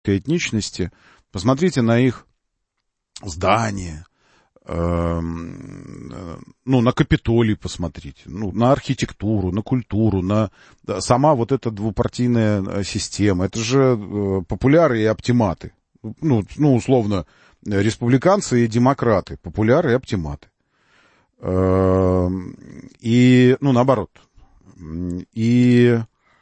этничности, посмотрите на их здания, на Капитолий посмотрите, на архитектуру, на культуру, на сама вот эта двупартийная система. Это же популяры и оптиматы. Условно, республиканцы и демократы. Популяры и оптиматы. И, наоборот. И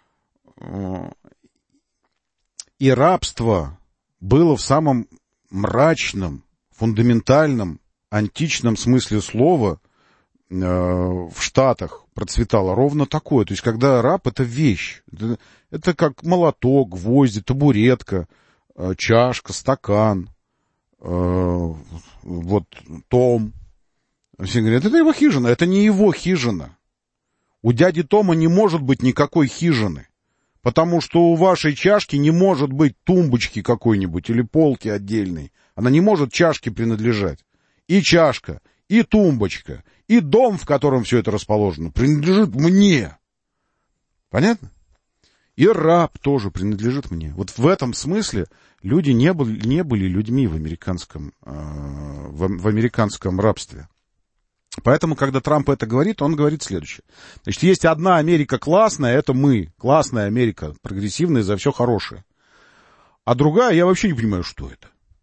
рабство было в самом мрачном, фундаментальном, античном смысле слова в Штатах процветало ровно такое. То есть, когда раб — это вещь. Это как молоток, гвозди, табуретка, чашка, стакан, том. Все говорят, это его хижина. Это не его хижина. У дяди Тома не может быть никакой хижины. Потому что у вашей чашки не может быть тумбочки какой-нибудь или полки отдельной. Она не может чашке принадлежать. И чашка, и тумбочка, и дом, в котором все это расположено, принадлежит мне. Понятно? И раб тоже принадлежит мне. Вот в этом смысле люди не были людьми в американском рабстве. Поэтому, когда Трамп это говорит, он говорит следующее. Значит, есть одна Америка классная, это мы. Классная Америка, прогрессивная, за все хорошее. А другая, я вообще не понимаю, что это.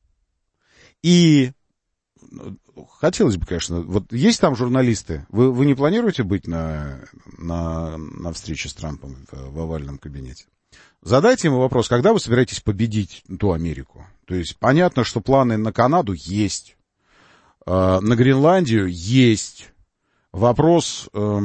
И хотелось бы, конечно, вот есть там журналисты. Вы не планируете быть на встрече с Трампом в овальном кабинете? Задайте ему вопрос, когда вы собираетесь победить ту Америку? То есть понятно, что планы на Канаду есть. На Гренландию есть. Вопрос этого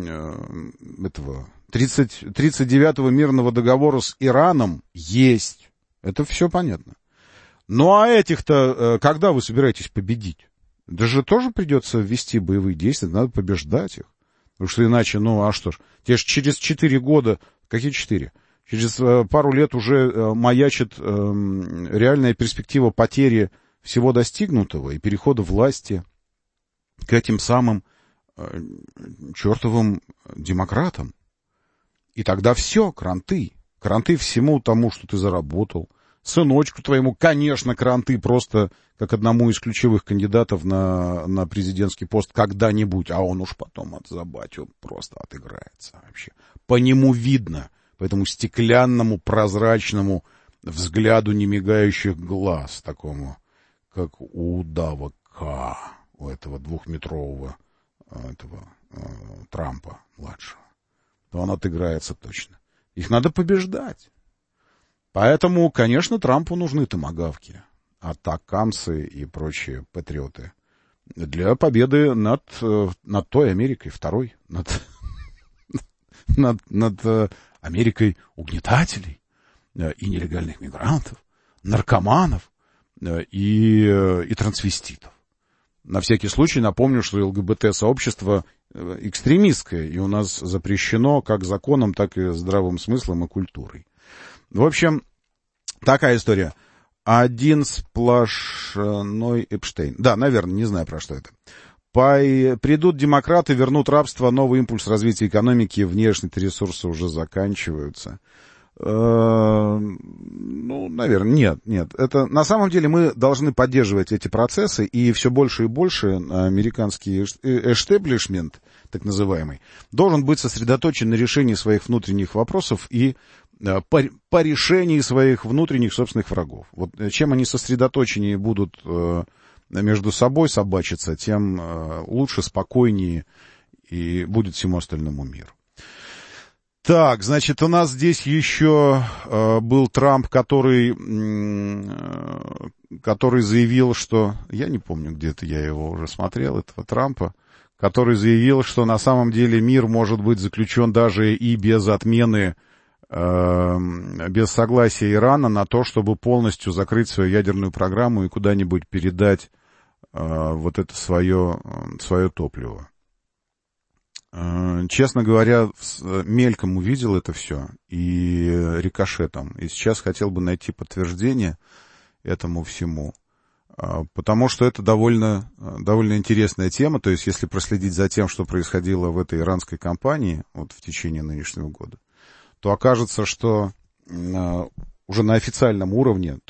39-го мирного договора с Ираном есть. Это все понятно. Ну а этих-то, когда вы собираетесь победить? Даже тоже придется ввести боевые действия, надо побеждать их. Потому что иначе, те же через 4 года, какие 4? Через пару лет уже маячит реальная перспектива потери всего достигнутого и перехода власти к этим самым чертовым демократам. И тогда все, кранты. Кранты всему тому, что ты заработал. Сыночку твоему, конечно, кранты просто как одному из ключевых кандидатов на президентский пост когда-нибудь, а он уж потом от забатю просто отыграется вообще. По нему видно, по этому стеклянному, прозрачному взгляду немигающих глаз такому, как у удава К, у этого 2-метрового Трампа младшего. То он отыграется точно. Их надо побеждать. Поэтому, конечно, Трампу нужны томагавки, атакамсы и прочие патриоты для победы над той Америкой, второй, над Америкой угнетателей и нелегальных мигрантов, наркоманов и трансвеститов. На всякий случай напомню, что ЛГБТ-сообщество экстремистское, и у нас запрещено как законом, так и здравым смыслом и культурой. В общем, такая история. Один сплошной Эпштейн. Да, наверное, не знаю, про что это. Придут демократы, вернут рабство, новый импульс развития экономики, внешние ресурсы уже заканчиваются. Наверное, нет. Это на самом деле мы должны поддерживать эти процессы, и все больше и больше американский эштеблишмент, так называемый, должен быть сосредоточен на решении своих внутренних вопросов и по решении своих внутренних собственных врагов. Вот чем они сосредоточеннее будут между собой собачиться, тем лучше, спокойнее и будет всему остальному миру. Так, значит, у нас здесь еще был Трамп, который заявил, что... Я не помню, где-то я его уже смотрел, этого Трампа, который заявил, что на самом деле мир может быть заключен даже и без отмены, без согласия Ирана на то, чтобы полностью закрыть свою ядерную программу и куда-нибудь передать вот это свое топливо. Честно говоря, мельком увидел это все и рикошетом. И сейчас хотел бы найти подтверждение этому всему, потому что это довольно интересная тема. То есть, если проследить за тем, что происходило в этой иранской кампании вот в течение нынешнего года, то окажется, что уже на официальном уровне